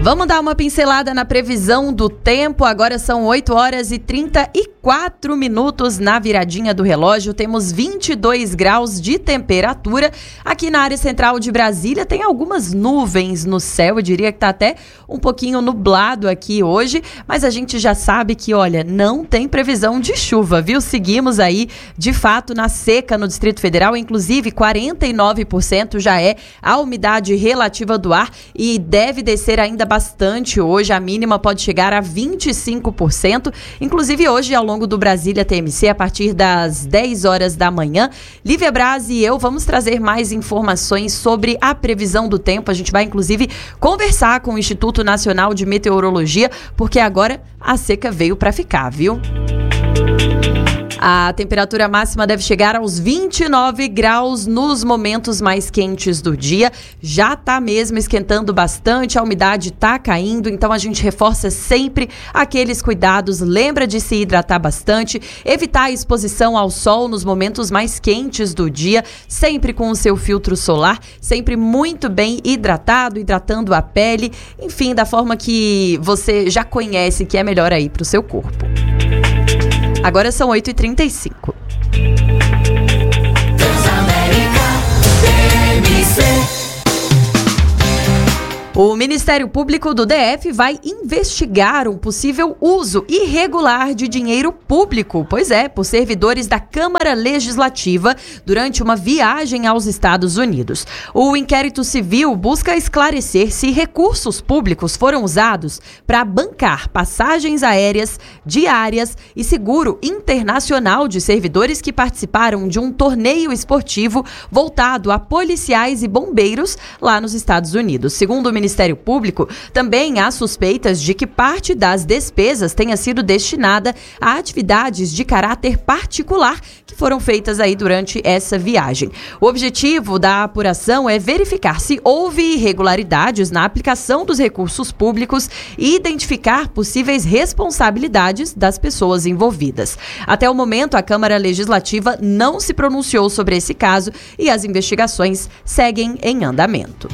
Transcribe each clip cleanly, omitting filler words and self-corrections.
Vamos dar uma pincelada na previsão do tempo. Agora são 8 horas e 34 minutos na viradinha do relógio. Temos 22 graus de temperatura. Aqui na área central de Brasília tem algumas nuvens no céu. Eu diria que está até um pouquinho nublado aqui hoje. Mas a gente já sabe que, olha, não tem previsão de chuva, viu? Seguimos aí, de fato, na seca no Distrito Federal. Inclusive, 49% já é a umidade relativa do ar e deve descer ainda bastante hoje. A mínima pode chegar a 25%. Inclusive hoje, ao longo do Brasília TMC, a partir das 10 horas da manhã, Lívia Braz e eu vamos trazer mais informações sobre a previsão do tempo. A gente vai, inclusive, conversar com o Instituto Nacional de Meteorologia, porque agora a seca veio para ficar, viu? A temperatura máxima deve chegar aos 29 graus nos momentos mais quentes do dia. Já está mesmo esquentando bastante, a umidade está caindo, então a gente reforça sempre aqueles cuidados. Lembra de se hidratar bastante, evitar a exposição ao sol nos momentos mais quentes do dia, sempre com o seu filtro solar, sempre muito bem hidratado, hidratando a pele, enfim, da forma que você já conhece que é melhor aí para o seu corpo. Agora são 8h35. O Ministério Público do DF vai investigar um possível uso irregular de dinheiro público, pois é, por servidores da Câmara Legislativa durante uma viagem aos Estados Unidos. O inquérito civil busca esclarecer se recursos públicos foram usados para bancar passagens aéreas, diárias e seguro internacional de servidores que participaram de um torneio esportivo voltado a policiais e bombeiros lá nos Estados Unidos. Segundo o Ministério Público, também há suspeitas de que parte das despesas tenha sido destinada a atividades de caráter particular que foram feitas aí durante essa viagem. O objetivo da apuração é verificar se houve irregularidades na aplicação dos recursos públicos e identificar possíveis responsabilidades das pessoas envolvidas. Até o momento, a Câmara Legislativa não se pronunciou sobre esse caso e as investigações seguem em andamento.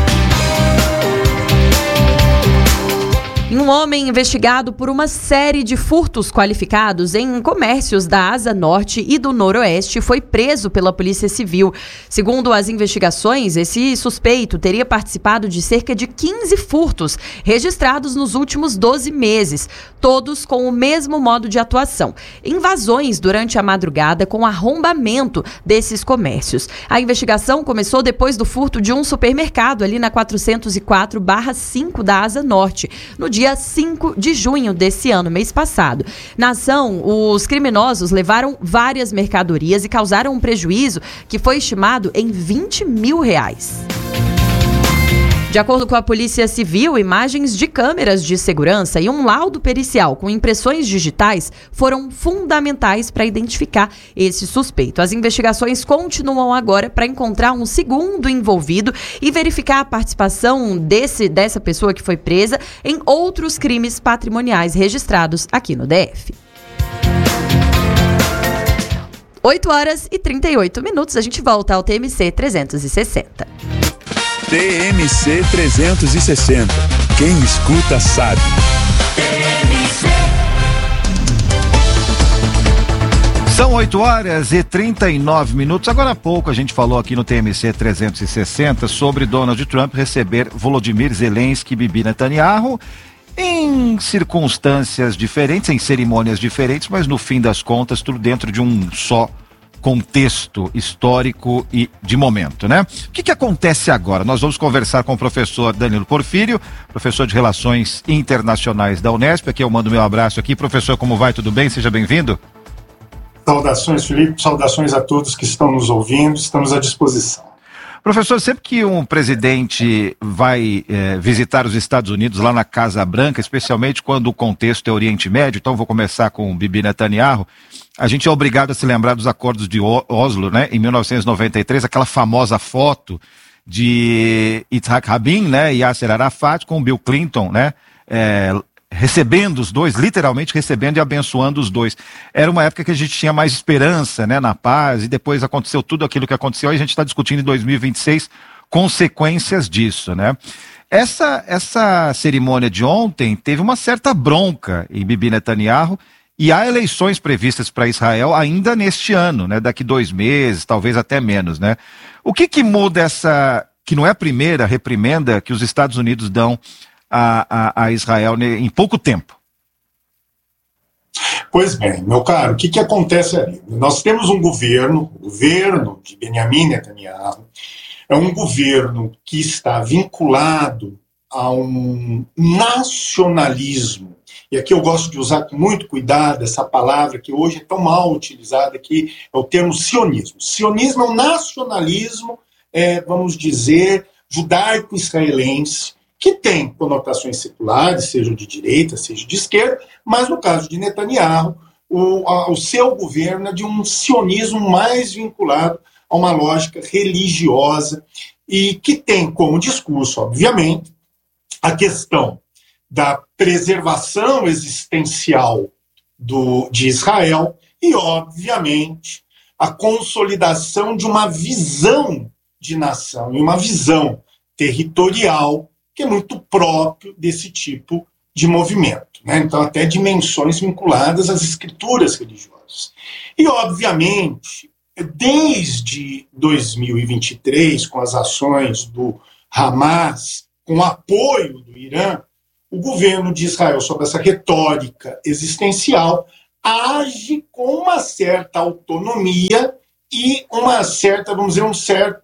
Um homem investigado por uma série de furtos qualificados em comércios da Asa Norte e do Noroeste foi preso pela Polícia Civil. Segundo as investigações, esse suspeito teria participado de cerca de 15 furtos registrados nos últimos 12 meses, todos com o mesmo modo de atuação: invasões durante a madrugada com arrombamento desses comércios. A investigação começou depois do furto de um supermercado ali na 404/5 da Asa Norte, no dia 5 de junho desse ano, mês passado. Na ação, os criminosos levaram várias mercadorias e causaram um prejuízo que foi estimado em R$20 mil. De acordo com a Polícia Civil, imagens de câmeras de segurança e um laudo pericial com impressões digitais foram fundamentais para identificar esse suspeito. As investigações continuam agora para encontrar um segundo envolvido e verificar a participação dessa pessoa que foi presa em outros crimes patrimoniais registrados aqui no DF. 8 horas e 38 minutos, a gente volta ao TMC 360. TMC 360. Quem escuta sabe. São 8 horas e 39 minutos. Agora há pouco a gente falou aqui no TMC 360 sobre Donald Trump receber Volodymyr Zelensky e Bibi Netanyahu em circunstâncias diferentes, em cerimônias diferentes, mas no fim das contas tudo dentro de um só contexto histórico e de momento, né? O que acontece agora? Nós vamos conversar com o professor Danilo Porfírio, professor de Relações Internacionais da Unesp. Aqui eu mando meu abraço aqui. Professor, como vai? Tudo bem? Seja bem-vindo. Saudações, Felipe. Saudações a todos que estão nos ouvindo. Estamos à disposição. Professor, sempre que um presidente vai visitar os Estados Unidos lá na Casa Branca, especialmente quando o contexto é Oriente Médio, então vou começar com o Bibi Netanyahu, a gente é obrigado a se lembrar dos acordos de Oslo, né, em 1993, aquela famosa foto de Yitzhak Rabin, né, e Yasser Arafat com Bill Clinton, né, recebendo os dois, literalmente recebendo e abençoando os dois. Era uma época que a gente tinha mais esperança, né, na paz, e depois aconteceu tudo aquilo que aconteceu, e a gente está discutindo em 2026 consequências disso, né? Essa cerimônia de ontem teve uma certa bronca em Bibi Netanyahu, e há eleições previstas para Israel ainda neste ano, né? Daqui 2 meses, talvez até menos, né? O que muda essa, que não é a primeira reprimenda que os Estados Unidos dão a Israel em pouco tempo? Pois bem, meu caro, o que acontece ali? Nós temos um governo, o governo de Benjamin Netanyahu, é um governo que está vinculado a um nacionalismo. E aqui eu gosto de usar com muito cuidado essa palavra que hoje é tão mal utilizada, que é o termo sionismo. Sionismo é um nacionalismo, vamos dizer, judaico-israelense, que tem conotações seculares, seja de direita, seja de esquerda, mas no caso de Netanyahu, o seu governo é de um sionismo mais vinculado a uma lógica religiosa e que tem como discurso, obviamente, a questão da preservação existencial de Israel e, obviamente, a consolidação de uma visão de nação e uma visão territorial que é muito próprio desse tipo de movimento, né? Então, até dimensões vinculadas às escrituras religiosas. E, obviamente, desde 2023, com as ações do Hamas, com o apoio do Irã, o governo de Israel, sob essa retórica existencial, age com uma certa autonomia e uma certa, vamos dizer, um certo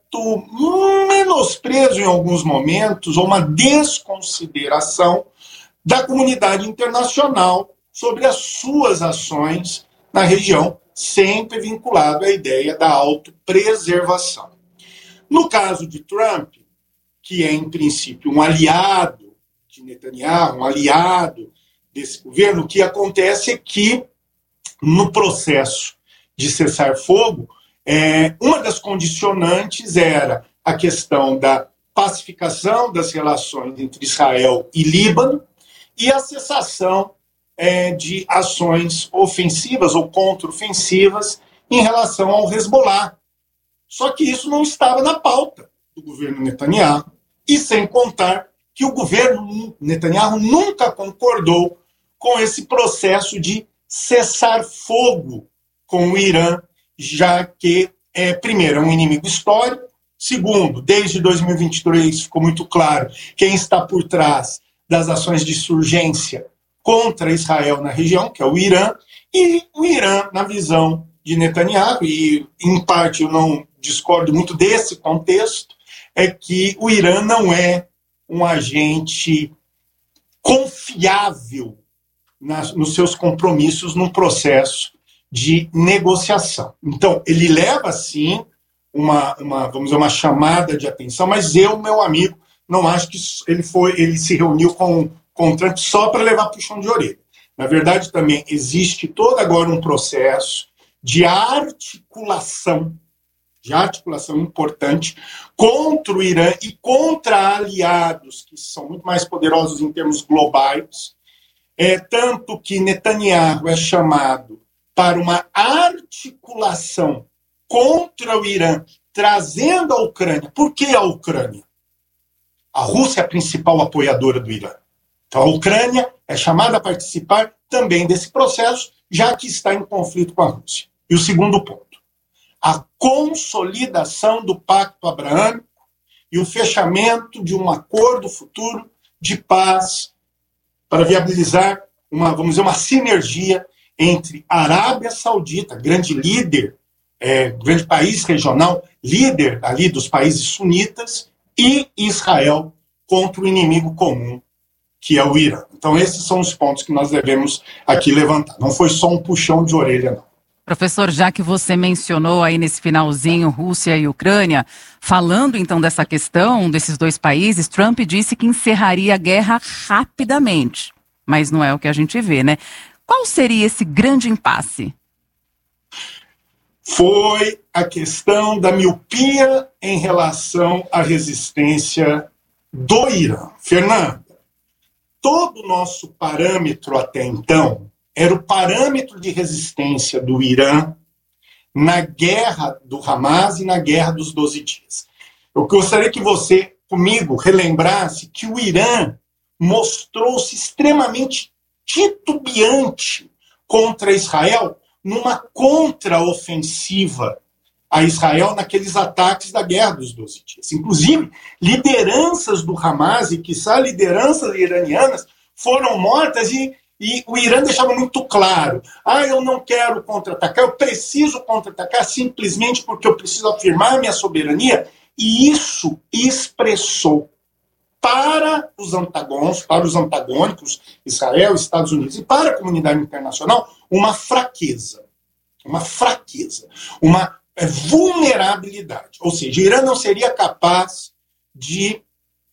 menosprezo em alguns momentos, ou uma desconsideração da comunidade internacional sobre as suas ações na região, sempre vinculado à ideia da autopreservação. No caso de Trump, que é, em princípio, um aliado de Netanyahu, um aliado desse governo, o que acontece é que, no processo de cessar-fogo, uma das condicionantes era a questão da pacificação das relações entre Israel e Líbano e a cessação de ações ofensivas ou contra-ofensivas em relação ao Hezbollah. Só que isso não estava na pauta do governo Netanyahu, e sem contar que o governo Netanyahu nunca concordou com esse processo de cessar fogo com o Irã, já que, primeiro, é um inimigo histórico, segundo, desde 2023 ficou muito claro quem está por trás das ações de insurgência contra Israel na região, que é o Irã, e o Irã, na visão de Netanyahu, e em parte eu não discordo muito desse contexto, é que o Irã não é um agente confiável nos seus compromissos num processo de negociação. Então, ele leva, sim, vamos dizer, uma chamada de atenção, mas eu, meu amigo, não acho que ele se reuniu com o Trump só para levar puxão de orelha. Na verdade, também existe todo agora um processo de articulação importante contra o Irã e contra aliados que são muito mais poderosos em termos globais, tanto que Netanyahu é chamado para uma articulação contra o Irã, trazendo a Ucrânia. Por que a Ucrânia? A Rússia é a principal apoiadora do Irã. Então a Ucrânia é chamada a participar também desse processo, já que está em conflito com a Rússia. E o segundo ponto, a consolidação do Pacto Abraâmico e o fechamento de um acordo futuro de paz para viabilizar vamos dizer, uma sinergia entre a Arábia Saudita, grande líder, grande país regional, líder ali dos países sunitas, e Israel contra o inimigo comum, que é o Irã. Então esses são os pontos que nós devemos aqui levantar. Não foi só um puxão de orelha, não. Professor, já que você mencionou aí nesse finalzinho Rússia e Ucrânia, falando então dessa questão desses dois países, Trump disse que encerraria a guerra rapidamente, mas não é o que a gente vê, né? Qual seria esse grande impasse? Foi a questão da miopia em relação à resistência do Irã. Fernanda, todo o nosso parâmetro até então era o parâmetro de resistência do Irã na guerra do Hamas e na guerra dos 12 dias. Eu gostaria que você, comigo, relembrasse que o Irã mostrou-se extremamente titubeante contra Israel numa contraofensiva a Israel naqueles ataques da Guerra dos 12 Dias. Inclusive, lideranças do Hamas e, quiçá, lideranças iranianas foram mortas e o Irã deixava muito claro: eu não quero contra-atacar, eu preciso contra-atacar simplesmente porque eu preciso afirmar minha soberania. E isso expressou para os antagônicos, Israel, Estados Unidos, e para a comunidade internacional, uma fraqueza, uma vulnerabilidade. Ou seja, o Irã não seria capaz de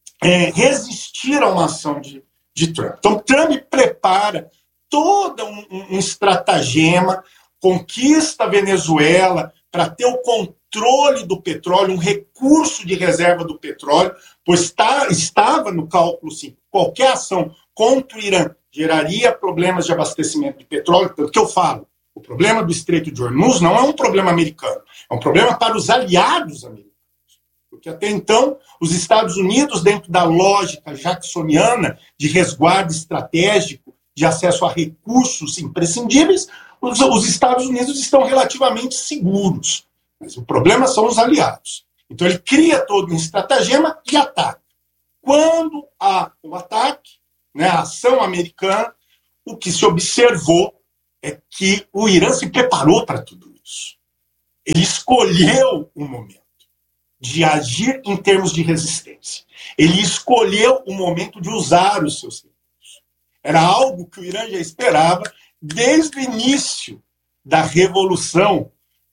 resistir a uma ação de Trump. Então, Trump prepara todo um estratagema, conquista a Venezuela para ter o controle do petróleo, um recurso de reserva do petróleo, pois estava no cálculo, sim, qualquer ação contra o Irã geraria problemas de abastecimento de petróleo. Tanto que eu falo, o problema do Estreito de Hormuz não é um problema americano, é um problema para os aliados americanos. Porque até então, os Estados Unidos, dentro da lógica jacksoniana de resguardo estratégico, de acesso a recursos imprescindíveis, os Estados Unidos estão relativamente seguros. Mas o problema são os aliados. Então ele cria todo um estratagema e ataca. Quando há o ataque, a ação americana, o que se observou é que o Irã se preparou para tudo isso. Ele escolheu o momento de agir em termos de resistência. Ele escolheu o momento de usar os seus recursos. Era algo que o Irã já esperava desde o início da Revolução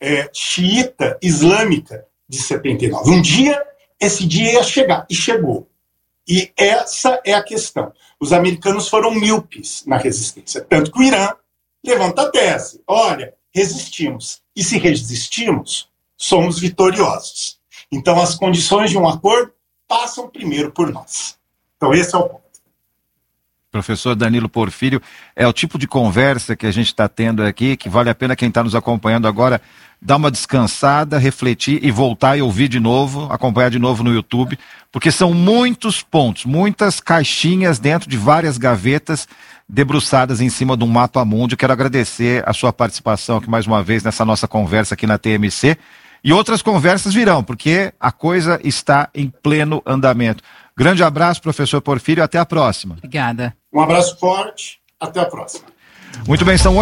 xiita islâmica de 79. Esse dia ia chegar, e chegou. E essa é a questão. Os americanos foram míopes na resistência, tanto que o Irã levanta a tese: olha, resistimos, e se resistimos, somos vitoriosos. Então as condições de um acordo passam primeiro por nós. Então esse é o ponto. Professor Danilo Porfírio, é o tipo de conversa que a gente está tendo aqui, que vale a pena quem está nos acompanhando agora dar uma descansada, refletir e voltar e ouvir de novo, acompanhar de novo no YouTube, porque são muitos pontos, muitas caixinhas dentro de várias gavetas debruçadas em cima de um mapa mundi. Quero agradecer a sua participação aqui mais uma vez nessa nossa conversa aqui na TMC, e outras conversas virão, porque a coisa está em pleno andamento. Grande abraço, professor Porfírio, até a próxima. Obrigada. Um abraço forte, até a próxima. Muito bem, são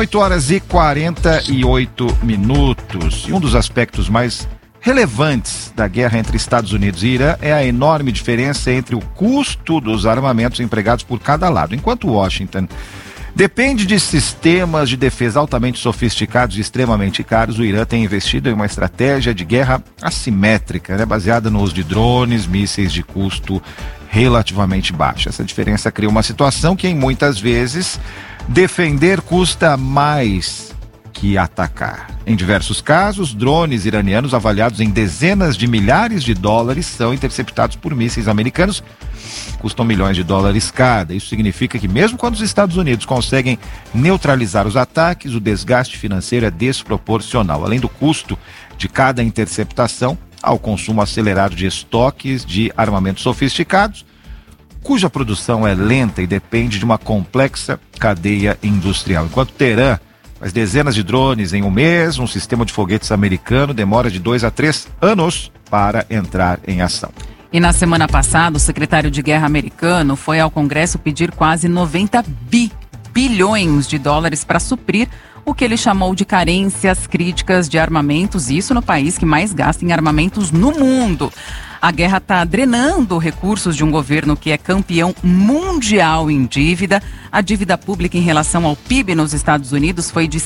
8h48. E um dos aspectos mais relevantes da guerra entre Estados Unidos e Irã é a enorme diferença entre o custo dos armamentos empregados por cada lado. Enquanto Washington depende de sistemas de defesa altamente sofisticados e extremamente caros, o Irã tem investido em uma estratégia de guerra assimétrica, baseada no uso de drones, mísseis de custo relativamente baixo. Essa diferença cria uma situação que, em muitas vezes, defender custa mais que atacar. Em diversos casos, drones iranianos avaliados em dezenas de milhares de dólares são interceptados por mísseis americanos, custam milhões de dólares cada. Isso significa que mesmo quando os Estados Unidos conseguem neutralizar os ataques, o desgaste financeiro é desproporcional. Além do custo de cada interceptação, há o consumo acelerado de estoques de armamentos sofisticados, cuja produção é lenta e depende de uma complexa cadeia industrial. Enquanto Teherã faz dezenas de drones em um mês, um sistema de foguetes americano demora de 2 a 3 anos para entrar em ação. E na semana passada, o secretário de Guerra americano foi ao Congresso pedir quase 90 bilhões de dólares para suprir o que ele chamou de carências críticas de armamentos, isso no país que mais gasta em armamentos no mundo. A guerra está drenando recursos de um governo que é campeão mundial em dívida. A dívida pública em relação ao PIB nos Estados Unidos foi de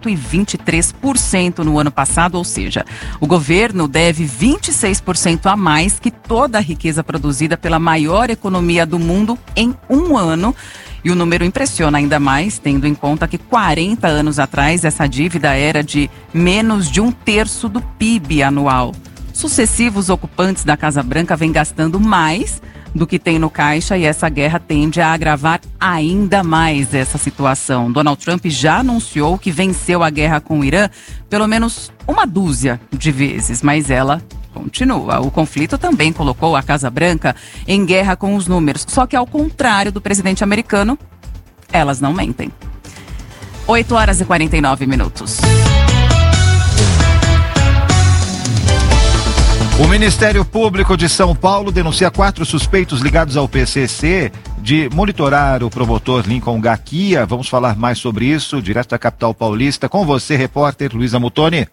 123% no ano passado, ou seja, o governo deve 26% a mais que toda a riqueza produzida pela maior economia do mundo em um ano. E o número impressiona ainda mais, tendo em conta que 40 anos atrás essa dívida era de menos de 1/3 do PIB anual. Sucessivos ocupantes da Casa Branca vêm gastando mais do que tem no caixa e essa guerra tende a agravar ainda mais essa situação. Donald Trump já anunciou que venceu a guerra com o Irã pelo menos uma dúzia de vezes, mas ela Continua. O conflito também colocou a Casa Branca em guerra com os números. Só que, ao contrário do presidente americano, elas não mentem. 8h49. O Ministério Público de São Paulo denuncia 4 suspeitos ligados ao PCC de monitorar o promotor Lincoln Gaquia. Vamos falar mais sobre isso, direto da capital paulista. Com você, repórter Luísa Mutoni.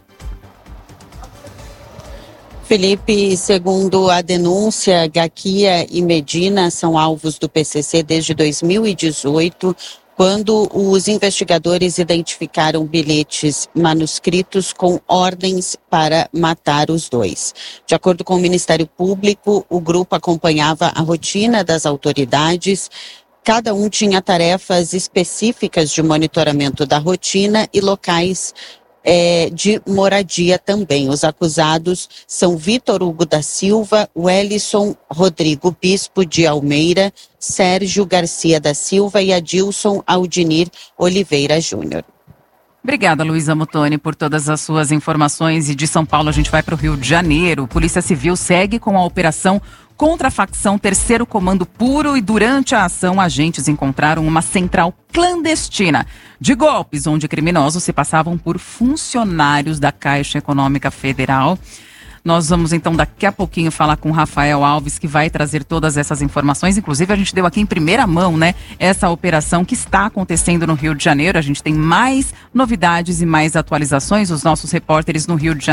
Felipe, segundo a denúncia, Gaquia e Medina são alvos do PCC desde 2018, quando os investigadores identificaram bilhetes manuscritos com ordens para matar os dois. De acordo com o Ministério Público, o grupo acompanhava a rotina das autoridades. Cada um tinha tarefas específicas de monitoramento da rotina e locais de moradia também. Os acusados são Vitor Hugo da Silva, Wellison Rodrigo Bispo de Almeida, Sérgio Garcia da Silva e Adilson Aldinir Oliveira Júnior. Obrigada, Luísa Mutoni, por todas as suas informações. E de São Paulo a gente vai para o Rio de Janeiro. Polícia Civil segue com a operação contra a facção Terceiro Comando Puro e durante a ação agentes encontraram uma central clandestina de golpes, onde criminosos se passavam por funcionários da Caixa Econômica Federal. Nós vamos então daqui a pouquinho falar com o Rafael Alves, que vai trazer todas essas informações. Inclusive a gente deu aqui em primeira mão, né, essa operação que está acontecendo no Rio de Janeiro. A gente tem mais novidades e mais atualizações. Os nossos repórteres no Rio de Janeiro